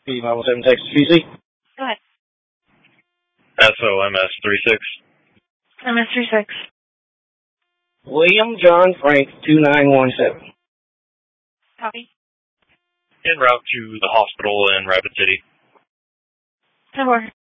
P507 Texas PC. Go ahead. SOMS 36. MS36. William John Frank 2917. Copy. En route to the hospital in Rapid City. 10-4.